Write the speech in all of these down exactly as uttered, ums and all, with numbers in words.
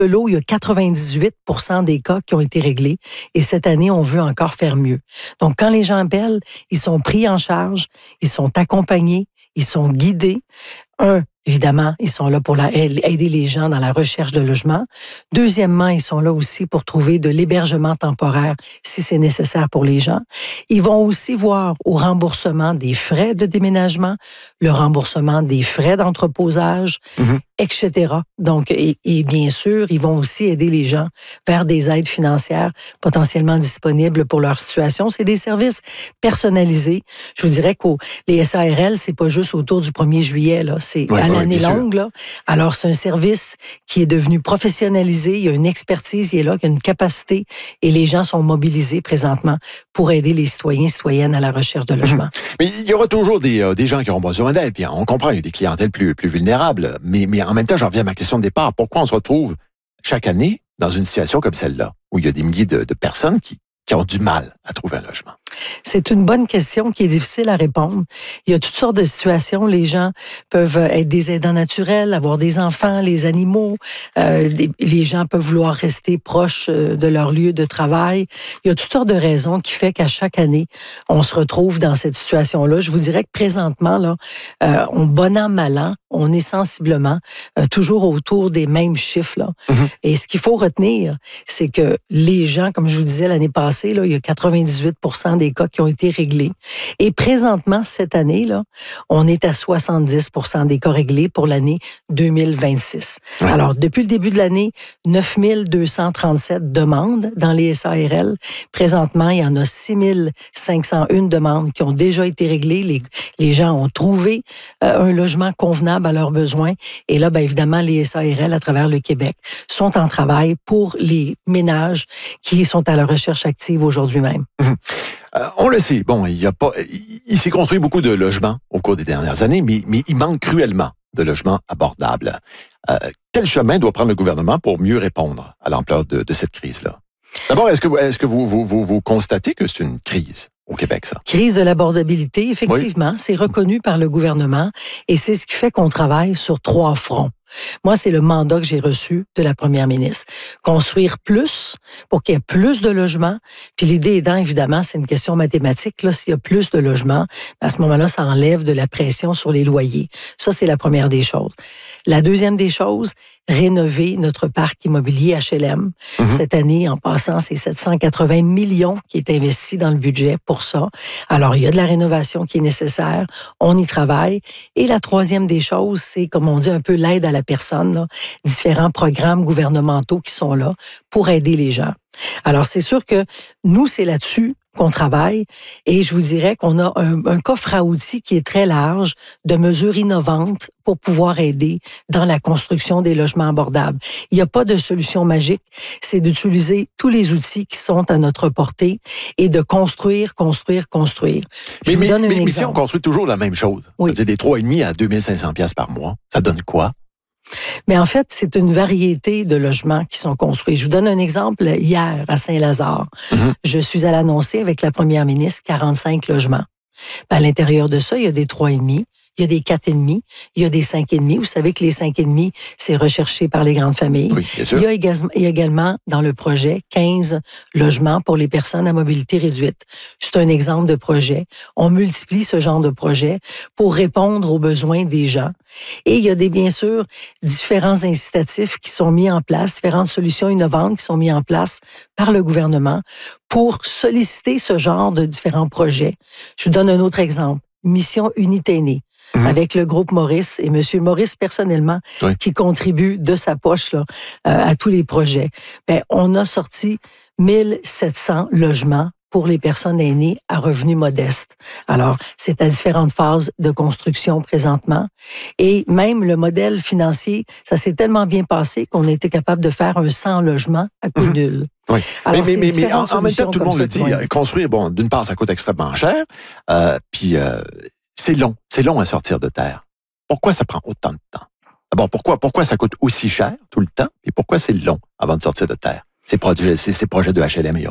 le lot, il y a quatre-vingt-dix-huit pour cent des cas qui ont été réglés et cette année, on veut encore faire mieux. Donc, quand les gens appellent, ils sont pris en charge, ils sont accompagnés, ils sont guidés. Un, évidemment, ils sont là pour la, aider les gens dans la recherche de logement. Deuxièmement, ils sont là aussi pour trouver de l'hébergement temporaire si c'est nécessaire pour les gens. Ils vont aussi voir au remboursement des frais de déménagement, le remboursement des frais d'entreposage, mm-hmm. et cetera. Donc, et, et bien sûr, ils vont aussi aider les gens vers des aides financières potentiellement disponibles pour leur situation. C'est des services personnalisés. Je vous dirais que les S A R L, c'est pas juste autour du premier juillet, là. C'est oui, à oui, l'année longue, là. Alors, c'est un service qui est devenu professionnalisé. Il y a une expertise qui est là, qui a une capacité et les gens sont mobilisés présentement pour aider les citoyens et citoyennes à la recherche de logement. Mais il y aura toujours des, euh, des gens qui auront besoin d'aide. Puis on comprend, il y a des clientèles plus, plus vulnérables. Mais, mais en même temps, j'en reviens à ma question de départ. Pourquoi on se retrouve chaque année dans une situation comme celle-là, où il y a des milliers de, de personnes qui, qui ont du mal à trouver un logement? C'est une bonne question qui est difficile à répondre. Il y a toutes sortes de situations. Les gens peuvent être des aidants naturels, avoir des enfants, les animaux. Euh, des, les gens peuvent vouloir rester proches de leur lieu de travail. Il y a toutes sortes de raisons qui fait qu'à chaque année, on se retrouve dans cette situation-là. Je vous dirais que présentement, là, euh, on bon an, mal an, on est sensiblement euh, toujours autour des mêmes chiffres, là. Mm-hmm. Et ce qu'il faut retenir, c'est que les gens, comme je vous disais l'année passée, là, il y a quatre-vingt-dix-huit pour cent des cas qui ont été réglés. Et présentement, cette année, là, on est à soixante-dix pour cent des cas réglés pour l'année deux mille vingt-six. Ouais. Alors, depuis le début de l'année, neuf mille deux cent trente-sept demandes dans les S A R L. Présentement, il y en a six mille cinq cent un demandes qui ont déjà été réglées. Les, les gens ont trouvé euh, un logement convenable à leurs besoins. Et là, bien évidemment, les S A R L à travers le Québec sont en travail pour les ménages qui sont à la recherche active aujourd'hui même. Mmh. Euh, on le sait, bon, il y a pas, il, il s'est construit beaucoup de logements au cours des dernières années, mais, mais il manque cruellement de logements abordables. Euh, quel chemin doit prendre le gouvernement pour mieux répondre à l'ampleur de, de cette crise-là? D'abord, est-ce que, vous, est-ce que vous, vous, vous, vous constatez que c'est une crise au Québec, ça? Crise de l'abordabilité, effectivement, oui. C'est reconnu par le gouvernement et c'est ce qui fait qu'on travaille sur trois fronts. Moi, c'est le mandat que j'ai reçu de la première ministre. Construire plus pour qu'il y ait plus de logements. Puis l'idée étant, évidemment, c'est une question mathématique. Là, s'il y a plus de logements, à ce moment-là, ça enlève de la pression sur les loyers. Ça, c'est la première des choses. La deuxième des choses, rénover notre parc immobilier H L M. Mm-hmm. Cette année, en passant, c'est sept cent quatre-vingts millions qui est investi dans le budget pour ça. Alors, il y a de la rénovation qui est nécessaire. On y travaille. Et la troisième des choses, c'est, comme on dit, un peu l'aide à la personne, là, différents programmes gouvernementaux qui sont là pour aider les gens. Alors, c'est sûr que nous, c'est là-dessus qu'on travaille et je vous dirais qu'on a un, un coffre à outils qui est très large de mesures innovantes pour pouvoir aider dans la construction des logements abordables. Il n'y a pas de solution magique, c'est d'utiliser tous les outils qui sont à notre portée et de construire, construire, construire. Je mais, vous donne mais, un mais, mais si on construit toujours la même chose, oui. C'est-à-dire des trois virgule cinq à deux mille cinq cents dollars par mois, ça donne quoi? Mais en fait, c'est une variété de logements qui sont construits. Je vous donne un exemple. Hier, à Saint-Lazare, mm-hmm. je suis allée annoncer avec la première ministre quarante-cinq logements. Ben, à l'intérieur de ça, il y a des trois virgule cinq. Il y a des quatre virgule cinq, il y a des cinq virgule cinq. Vous savez que les cinq virgule cinq, c'est recherché par les grandes familles. Oui, bien sûr. Il y a également, il y a également dans le projet quinze logements pour les personnes à mobilité réduite. C'est un exemple de projet. On multiplie ce genre de projet pour répondre aux besoins des gens. Et il y a des, bien sûr, différents incitatifs qui sont mis en place, différentes solutions innovantes qui sont mises en place par le gouvernement pour solliciter ce genre de différents projets. Je vous donne un autre exemple. Mission Unité Aînée. Mmh. Avec le groupe Maurice et M. Maurice personnellement, oui. qui contribue de sa poche là, euh, à tous les projets. Ben, on a sorti mille sept cents logements pour les personnes aînées à revenus modestes. Alors, c'est à différentes phases de construction présentement. Et même le modèle financier, ça s'est tellement bien passé qu'on a été capable de faire un cent logements à coût mmh. nul. Oui. Alors, mais mais, mais en, en même temps, tout le monde le dit, oui. construire, bon, d'une part, ça coûte extrêmement cher, euh, puis euh, c'est long, c'est long à sortir de terre. Pourquoi ça prend autant de temps? D'abord, pourquoi, pourquoi ça coûte aussi cher tout le temps, et pourquoi c'est long avant de sortir de terre? Ces projets, ces, ces projets de H L M et autres.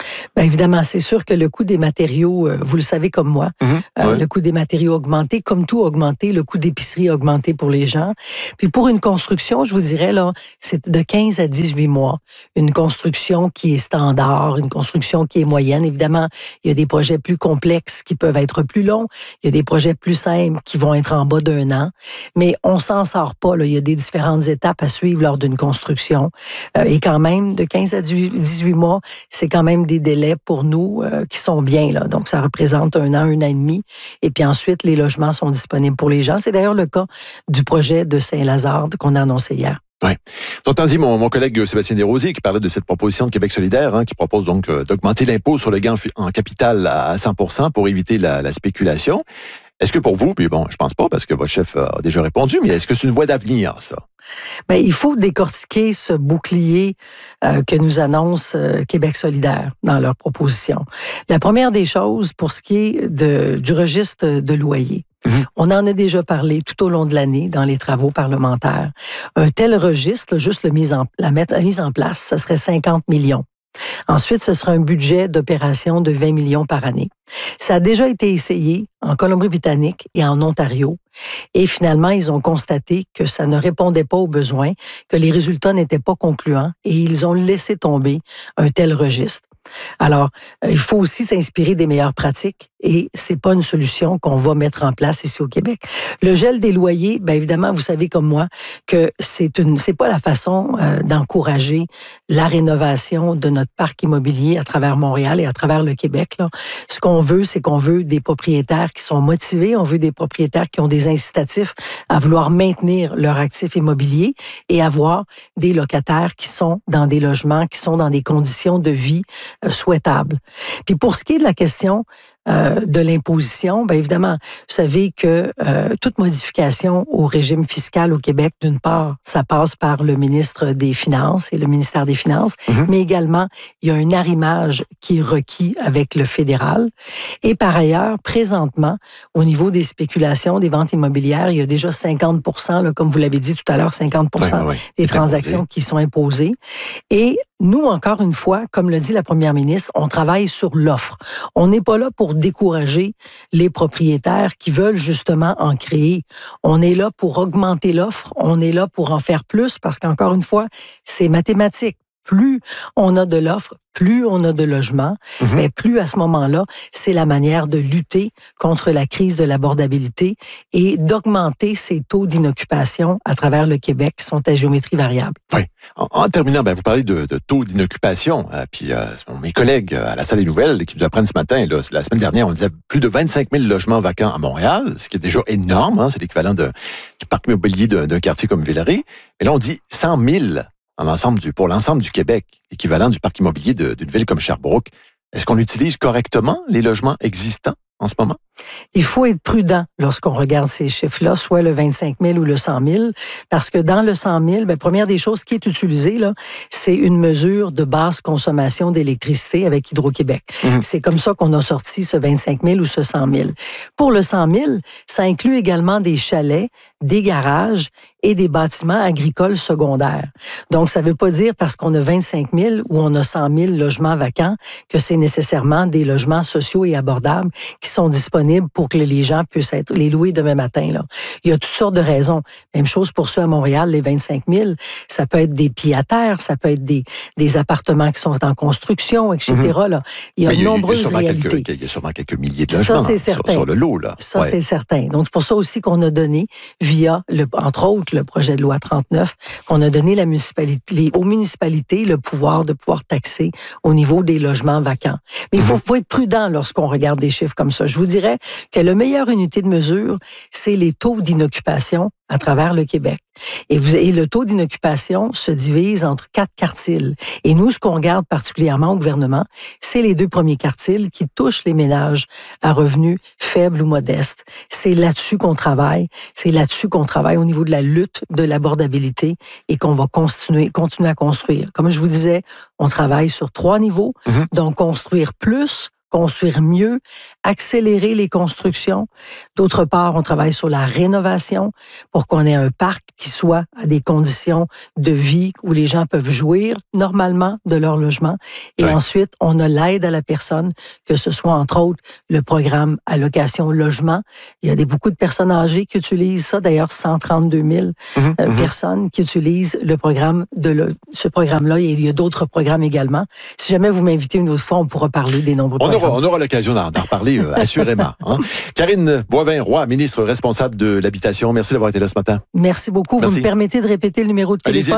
Bien, évidemment, c'est sûr que le coût des matériaux, euh, vous le savez comme moi, Mmh, euh, ouais. le coût des matériaux a augmenté, comme tout a augmenté, le coût d'épicerie a augmenté pour les gens. Puis pour une construction, je vous dirais, là, c'est de quinze à dix-huit mois. Une construction qui est standard, une construction qui est moyenne. Évidemment, il y a des projets plus complexes qui peuvent être plus longs. Il y a des projets plus simples qui vont être en bas d'un an. Mais on s'en sort pas, là. Il y a des différentes étapes à suivre lors d'une construction. Euh, et quand même, de quinze à dix-huit mois, c'est quand même des délais pour nous euh, qui sont bien, là. Donc, ça représente un an, un an et demi. Et puis ensuite, les logements sont disponibles pour les gens. C'est d'ailleurs le cas du projet de Saint-Lazare qu'on a annoncé hier. Oui. J'entends dire mon, mon collègue Sébastien Desrosiers qui parlait de cette proposition de Québec solidaire, hein, qui propose donc euh, d'augmenter l'impôt sur le gain en capital à cent pour cent pour éviter la, la spéculation. Est-ce que pour vous, puis bon, je pense pas parce que votre chef a déjà répondu, mais est-ce que c'est une voie d'avenir, ça? Bien, il faut décortiquer ce bouclier euh, que nous annonce euh, Québec solidaire dans leur proposition. La première des choses, pour ce qui est de, du registre de loyer, mmh. on en a déjà parlé tout au long de l'année dans les travaux parlementaires. Un tel registre, juste le mise en, la, mettre, la mise en place, ce serait cinquante millions. Ensuite, ce sera un budget d'opération de vingt millions par année. Ça a déjà été essayé en Colombie-Britannique et en Ontario. Et finalement, ils ont constaté que ça ne répondait pas aux besoins, que les résultats n'étaient pas concluants et ils ont laissé tomber un tel registre. Alors, euh, il faut aussi s'inspirer des meilleures pratiques et c'est pas une solution qu'on va mettre en place ici au Québec. Le gel des loyers, bien évidemment, vous savez comme moi que c'est une, c'est pas la façon euh, d'encourager la rénovation de notre parc immobilier à travers Montréal et à travers le Québec, là. Ce qu'on veut, c'est qu'on veut des propriétaires qui sont motivés, on veut des propriétaires qui ont des incitatifs à vouloir maintenir leur actif immobilier et avoir des locataires qui sont dans des logements, qui sont dans des conditions de vie euh, souhaitables. Puis pour ce qui est de la question Euh, de l'imposition, bien évidemment, vous savez que euh, toute modification au régime fiscal au Québec, d'une part, ça passe par le ministre des Finances et le ministère des Finances, mm-hmm. mais également, il y a un arrimage qui est requis avec le fédéral. Et par ailleurs, présentement, au niveau des spéculations, des ventes immobilières, il y a déjà cinquante pour cent, là, comme vous l'avez dit tout à l'heure, cinquante pour cent oui, oui, oui. des transactions imposé. Qui sont imposées. Et nous, encore une fois, comme le dit la première ministre, on travaille sur l'offre. On n'est pas là pour décourager les propriétaires qui veulent justement en créer. On est là pour augmenter l'offre, on est là pour en faire plus parce qu'encore une fois, c'est mathématique. Plus on a de l'offre, plus on a de logements, mm-hmm. mais plus à ce moment-là, c'est la manière de lutter contre la crise de l'abordabilité et d'augmenter ces taux d'inoccupation à travers le Québec qui sont à géométrie variable. Oui. En, en terminant, ben, vous parlez de, de taux d'inoccupation. Euh, puis euh, mes collègues à la salle des nouvelles qui nous apprennent ce matin, là, la semaine dernière, on disait plus de vingt-cinq mille logements vacants à Montréal, ce qui est déjà énorme. Hein, c'est l'équivalent de, du parc immobilier d'un, d'un quartier comme Villeray. Mais là, on dit cent mille en l'ensemble du, pour l'ensemble du Québec, équivalent du parc immobilier de, d'une ville comme Sherbrooke. Est-ce qu'on utilise correctement les logements existants en ce moment? Il faut être prudent lorsqu'on regarde ces chiffres-là, soit le vingt-cinq mille ou le cent mille, parce que dans le cent mille, bien, première des choses qui est utilisée, là, c'est une mesure de basse consommation d'électricité avec Hydro-Québec. Mmh. C'est comme ça qu'on a sorti ce vingt-cinq mille ou ce cent mille. Pour le cent mille, ça inclut également des chalets, des garages et des bâtiments agricoles secondaires. Donc, ça ne veut pas dire parce qu'on a vingt-cinq mille ou on a cent mille logements vacants que c'est nécessairement des logements sociaux et abordables qui sont disponibles pour que les gens puissent être les louer demain matin. Là. Il y a toutes sortes de raisons. Même chose pour ceux à Montréal, les vingt-cinq mille, ça peut être des pieds-à-terre, ça peut être des, des appartements qui sont en construction, et cetera. Mm-hmm. Là. Il y a de nombreuses il y a réalités. Quelques, il y a sûrement quelques milliers de logements ça, c'est certain. Sur, sur le lot. Là. Ça, ouais. c'est certain. Donc, c'est pour ça aussi qu'on a donné, via, le, entre autres, le projet de loi trente-neuf, qu'on a donné la municipalité, les, aux municipalités le pouvoir de pouvoir taxer au niveau des logements vacants. Mais il faut, mm-hmm. faut être prudent lorsqu'on regarde des chiffres comme ça. Je vous dirais que la meilleure unité de mesure, c'est les taux d'inoccupation à travers le Québec. Et, vous, et le taux d'inoccupation se divise entre quatre quartiles. Et nous, ce qu'on regarde particulièrement au gouvernement, c'est les deux premiers quartiles qui touchent les ménages à revenus faibles ou modestes. C'est là-dessus qu'on travaille. C'est là-dessus qu'on travaille au niveau de la lutte de l'abordabilité et qu'on va continuer, continuer à construire. Comme je vous disais, on travaille sur trois niveaux. Mm-hmm. Donc, construire plus, construire mieux, accélérer les constructions. D'autre part, on travaille sur la rénovation pour qu'on ait un parc qui soit à des conditions de vie où les gens peuvent jouir normalement de leur logement. Et ouais. ensuite, on a l'aide à la personne, que ce soit entre autres le programme Allocation Logement. Il y a des, beaucoup de personnes âgées qui utilisent ça. D'ailleurs, cent trente-deux mille Mmh, euh, mmh. personnes qui utilisent le programme de le, ce programme-là. Et il y a d'autres programmes également. Si jamais vous m'invitez une autre fois, on pourra parler des nombreux On programmes. aura, on aura l'occasion d'en, d'en reparler, euh, assurément. Hein. Karine Boivin-Roy, ministre responsable de l'Habitation, merci d'avoir été là ce matin. Merci beaucoup. Merci. Vous me permettez de répéter le numéro de téléphone? Allez-y.